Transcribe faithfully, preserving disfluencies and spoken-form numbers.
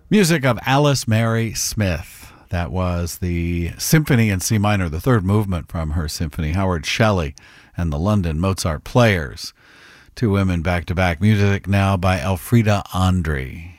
Music of Alice Mary Smith. That was the Symphony in C minor, the third movement from her symphony. Howard Shelley and the London Mozart Players. Two women back-to-back. Music now by Elfrida Andre.